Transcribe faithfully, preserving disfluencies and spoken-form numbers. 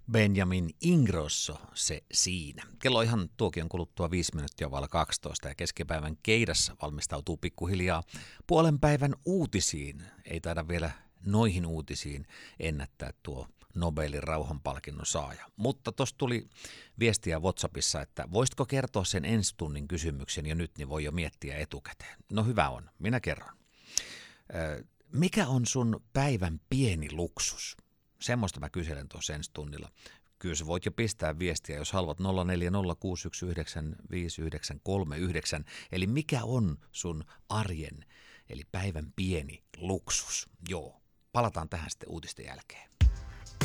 Benjamin Ingrosso, se siinä. Kello on ihan tuokion kuluttua viisi minuuttia vailla kaksitoista ja keskipäivän keidassa valmistautuu pikkuhiljaa puolen päivän uutisiin. Ei taida vielä noihin uutisiin ennättää tuo Nobelin rauhanpalkinnon saaja. Mutta tuossa tuli viestiä WhatsAppissa, että voisitko kertoa sen ensi tunnin kysymyksen jo nyt, niin voi jo miettiä etukäteen. No hyvä on, minä kerron. Mikä on sun päivän pieni luksus? Semmoista mä kyselen tuossa ensi tunnilla. Kyllä sä voit jo pistää viestiä, jos haluat nolla neljä nolla kuusi yksi yhdeksän viisi yhdeksän kolme yhdeksän. Eli mikä on sun arjen, eli päivän pieni luksus? Joo, palataan tähän sitten uutisten jälkeen.